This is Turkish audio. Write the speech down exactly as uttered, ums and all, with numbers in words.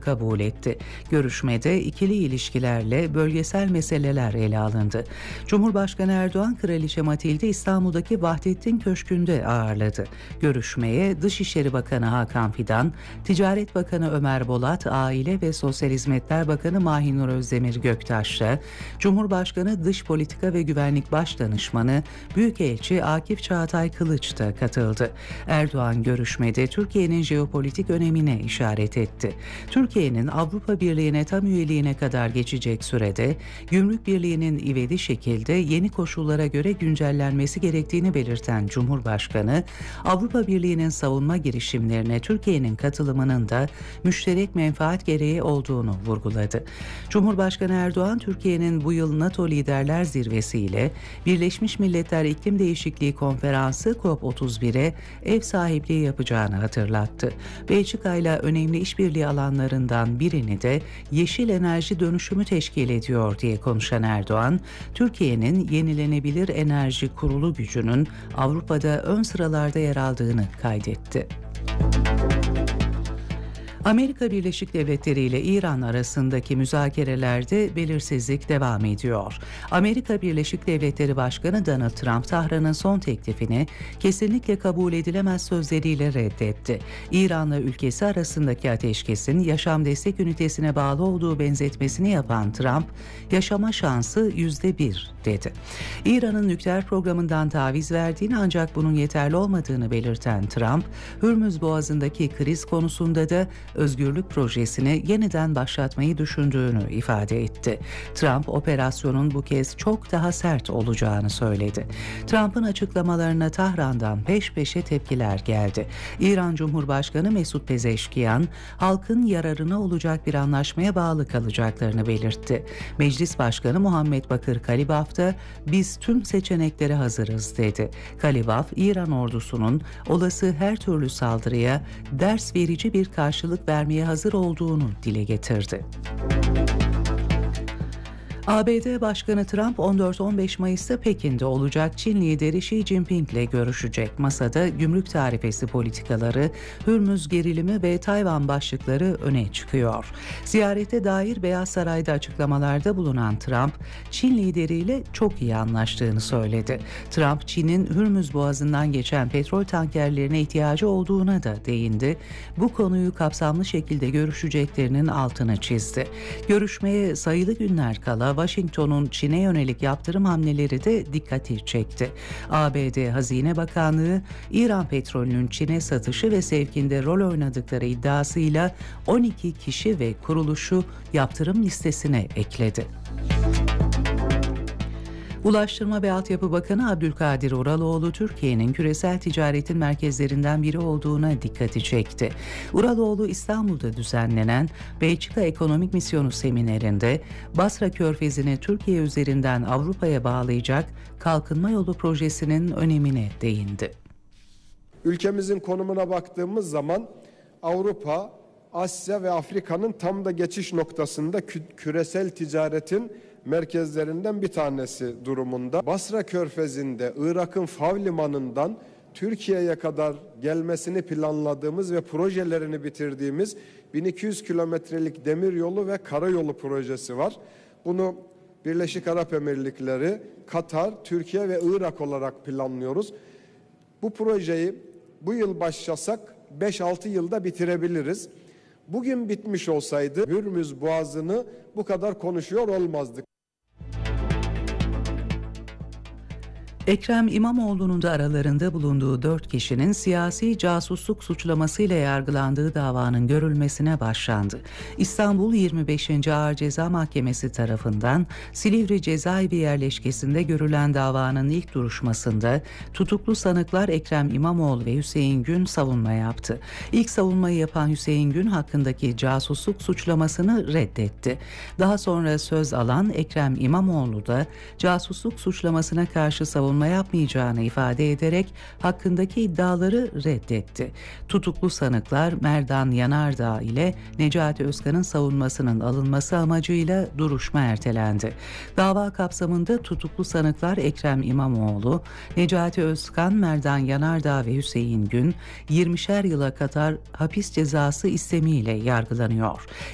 kabul etti. Görüşmede ikili ilişkilerle bölgesel meseleler ele alındı. Cumhurbaşkanı Erdoğan, Kraliçe Matilde İstanbul'daki Vahdettin Köşkü'nde ağırladı. Görüşmeye Dışişleri Bakanı Hakan Fidan, Ticaret Bakanı Ömer Bolat, Aile ve Sosyal Hizmetler Bakanı Mahinur Özdemir Göktaş'la Cumhurbaşkanı Dış Politika ve Güvenlik Başdanışmanı Büyükelçi Akif Çağatay Kılıç da katıldı. Erdoğan görüşmede Türkiye'nin jeopolitik önemine işaret etti. Türkiye'nin Avrupa Birliği'ne tam üyeliğine kadar geçecek sürede Gümrük Birliği'nin ivedi şekilde yeni koşullara göre güncellenmesi gerektiğini belirten Cumhurbaşkanı, Avrupa Birliği'nin savunma girişimlerine Türkiye'nin katılımının da müşterek menfaat gereği olduğunu vurguladı. Cumhurbaşkanı Erdoğan, Türkiye'nin bu yıl NATO Liderler Zirvesi ile Birleşmiş Milletler İklim Değişikliği Konferansı COP otuz bire ev sahipliği yapacağını hatırlattı. Belçika ile önemli işbirliği alanlarından birini de yeşil enerji dönüşümü teşkil ediyor diye konuşan Erdoğan, Türkiye'nin yenilenebilir enerji kurulu gücünün Avrupa'da ön sıralarda yer aldığını kaydetti. Amerika Birleşik Devletleri ile İran arasındaki müzakerelerde belirsizlik devam ediyor. Amerika Birleşik Devletleri Başkanı Donald Trump, Tahran'ın son teklifini kesinlikle kabul edilemez sözleriyle reddetti. İran'la ülkesi arasındaki ateşkesin yaşam destek ünitesine bağlı olduğu benzetmesini yapan Trump, yaşama şansı yüzde bir dedi. İran'ın nükleer programından taviz verdiğini ancak bunun yeterli olmadığını belirten Trump, Hürmüz Boğazı'ndaki kriz konusunda da özgürlük projesini yeniden başlatmayı düşündüğünü ifade etti. Trump, operasyonun bu kez çok daha sert olacağını söyledi. Trump'ın açıklamalarına Tahran'dan peş peşe tepkiler geldi. İran Cumhurbaşkanı Mesut Pezeşkiyan, halkın yararına olacak bir anlaşmaya bağlı kalacaklarını belirtti. Meclis Başkanı Muhammed Bakır Kalibaf da biz tüm seçeneklere hazırız dedi. Kalibaf, İran ordusunun olası her türlü saldırıya ders verici bir karşılık vermeye hazır olduğunu dile getirdi. A B D Başkanı Trump on dört on beş Mayıs'ta Pekin'de olacak. Çin lideri Xi Jinping ile görüşecek. Masada gümrük tarifesi politikaları, Hürmüz gerilimi ve Tayvan başlıkları öne çıkıyor. Ziyarete dair Beyaz Saray'da açıklamalarda bulunan Trump, Çin lideriyle çok iyi anlaştığını söyledi. Trump, Çin'in Hürmüz Boğazı'ndan geçen petrol tankerlerine ihtiyacı olduğuna da değindi. Bu konuyu kapsamlı şekilde görüşeceklerinin altını çizdi. Görüşmeye sayılı günler kala Washington'un Çin'e yönelik yaptırım hamleleri de dikkati çekti. A B D Hazine Bakanlığı, İran petrolünün Çin'e satışı ve sevkinde rol oynadıkları iddiasıyla on iki kişi ve kuruluşu yaptırım listesine ekledi. Ulaştırma ve Altyapı Bakanı Abdülkadir Uraloğlu, Türkiye'nin küresel ticaretin merkezlerinden biri olduğuna dikkati çekti. Uraloğlu, İstanbul'da düzenlenen Belçika Ekonomik Misyonu seminerinde Basra Körfezi'ni Türkiye üzerinden Avrupa'ya bağlayacak kalkınma yolu projesinin önemine değindi. Ülkemizin konumuna baktığımız zaman Avrupa, Asya ve Afrika'nın tam da geçiş noktasında kü- küresel ticaretin merkezlerinden bir tanesi durumunda. Basra Körfezi'nde Irak'ın Fav Limanı'ndan Türkiye'ye kadar gelmesini planladığımız ve projelerini bitirdiğimiz bin iki yüz kilometrelik demiryolu ve karayolu projesi var. Bunu Birleşik Arap Emirlikleri, Katar, Türkiye ve Irak olarak planlıyoruz. Bu projeyi bu yıl başlasak beş altı yılda bitirebiliriz. Bugün bitmiş olsaydı Hürmüz Boğazı'nı bu kadar konuşuyor olmazdık. Ekrem İmamoğlu'nun da aralarında bulunduğu dört kişinin siyasi casusluk suçlamasıyla yargılandığı davanın görülmesine başlandı. İstanbul yirmi beşinci Ağır Ceza Mahkemesi tarafından Silivri Cezaevi yerleşkesinde görülen davanın ilk duruşmasında tutuklu sanıklar Ekrem İmamoğlu ve Hüseyin Gün savunma yaptı. İlk savunmayı yapan Hüseyin Gün hakkındaki casusluk suçlamasını reddetti. Daha sonra söz alan Ekrem İmamoğlu da casusluk suçlamasına karşı savunma yapmayacağını ifade ederek hakkındaki iddiaları reddetti. Tutuklu sanıklar Merdan Yanardağ ile Necati Özkan'ın savunmasının alınması amacıyla duruşma ertelendi. Dava kapsamında tutuklu sanıklar Ekrem İmamoğlu, Necati Özkan, Merdan Yanardağ ve Hüseyin Gün yirmişer yıla kadar hapis cezası istemiyle yargılanıyor.